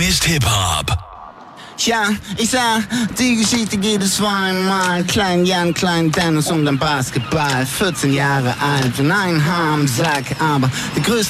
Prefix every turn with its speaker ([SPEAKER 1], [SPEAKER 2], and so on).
[SPEAKER 1] Finest Hip-Hop.
[SPEAKER 2] Tja, ich sag, die Geschichte geht es zweimal. Klein Jan, Klein Dennis und ein Basketball. 14 Jahre alt und ein Haar am Sack, aber der größte